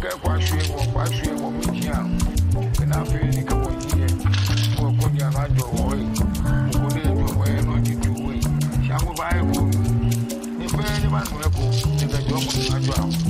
get quite sure what we can. And I feel like I'm here. For Konya Rajo, who would do where not do way. Shall we buy a book? If anyone will go, take a job on